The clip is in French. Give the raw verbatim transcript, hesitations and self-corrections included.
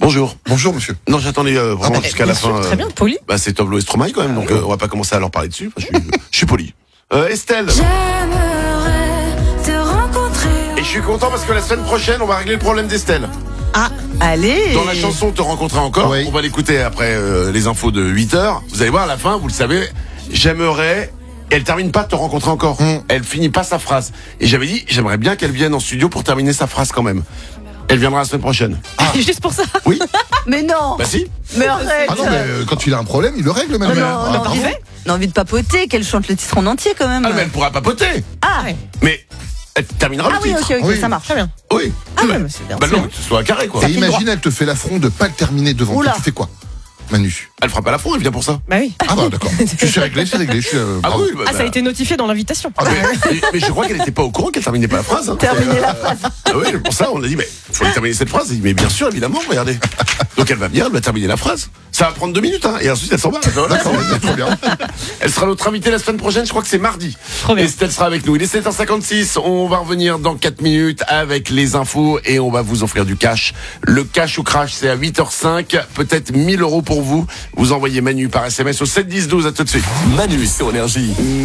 Bonjour. Bonjour monsieur. Non, j'attendais euh, vraiment Ah, jusqu'à la Bien sûr, fin. Très bien, poli. Bah, c'est Toblo et Stromae quand même, donc euh, on va pas commencer à leur parler dessus. Enfin, je, suis, je suis poli. Euh, Estelle. J'aimerais te rencontrer. Et je suis content parce que la semaine prochaine, on va régler le problème d'Estelle. Ah, allez. Dans la chanson Te rencontrer encore, Oui. on va l'écouter après euh, les infos de huit heures. Vous allez voir à la fin, vous le savez, j'aimerais... Elle termine pas Te rencontrer encore. Mm. Elle finit pas sa phrase. Et j'avais dit, j'aimerais bien qu'elle vienne en studio pour terminer sa phrase quand même. Elle viendra la semaine prochaine. Juste pour ça. Oui. Mais non. Bah si. Mais arrête. Ah non, mais euh, quand il a un problème, il le règle Non, même. non, Ah, on a bravo. envie, on a envie de papoter, qu'elle chante le titre en entier quand même. Ah, mais elle pourra papoter. Ah, Mais elle terminera ah le oui, titre. ok, ok, Oui. ça marche. Très bien. Oui. Ah bah, ouais, bah, c'est bien. bah c'est non, bien. que ce soit carré quoi. Et fait imagine, droit. elle te fait l'affront de pas le terminer devant Oula. toi. Tu fais quoi, Manu? Elle fera pas la front, elle vient pour ça. Bah oui. Ah bah d'accord. Tu sais régler, c'est réglé. Je suis, euh, Ah bravo. oui, bah, Ah, ça a bah, été notifié dans l'invitation. ah, mais, mais- mais je crois qu'elle était pas au courant qu'elle terminait pas la phrase. Hein. Terminer la phrase. Ah oui, pour ça, on a dit, mais faut terminer cette phrase. Elle dit, mais bien sûr, évidemment, regardez. Donc elle va venir, elle va terminer la phrase. Ça va prendre deux minutes, hein, et ensuite elle s'en va. Voilà, D'accord, c'est trop bien. Elle sera notre invitée la semaine prochaine, je crois que c'est mardi. Trop bien. Estelle sera avec nous. Il est sept heures cinquante-six, on va revenir dans quatre minutes avec les infos et on va vous offrir du cash. Le cash ou crash, c'est à huit heures cinq, peut-être mille euros pour vous. Vous envoyez Manu par S M S au sept dix douze, à tout de suite. Manu sur Énergie.